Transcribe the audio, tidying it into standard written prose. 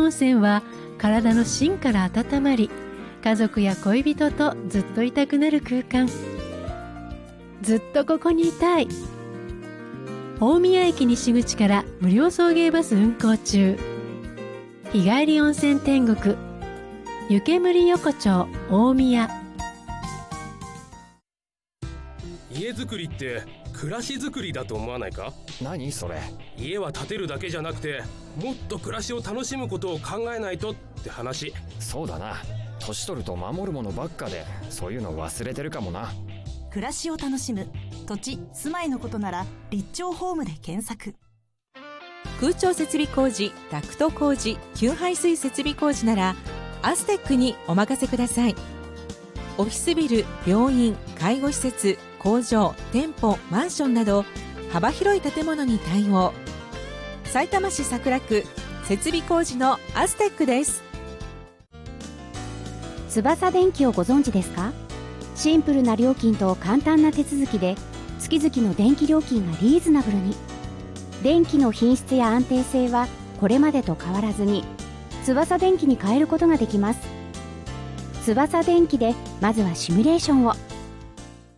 温泉は体の芯から温まり、家族や恋人とずっといたくなる空間。ずっとここにいたい。大宮駅西口から無料送迎バス運行中。日帰り温泉天国、湯煙横丁大宮。 家づくりって暮らしづくりだと思わないか？ 何それ？ 家は建てるだけじゃなくて、もっと暮らしを楽しむことを考えないとって話。 そうだな。年取ると守るものばっかで、そういうの忘れてるかもな。 暮らしを楽しむ土地・住まいのことなら立町ホームで検索。 空調設備工事、ダクト工事、給排水設備工事ならアステックにお任せください。オフィスビル、病院、介護施設、工場、店舗、マンションなど幅広い建物に対応。さいたま市桜区設備工事のアステックです。 翼電機をご存知ですか？シンプルな料金と簡単な手続きで月々の電気料金がリーズナブルに。電気の品質や安定性はこれまでと変わらずに翼電機に変えることができます。翼電機でまずはシミュレーションを。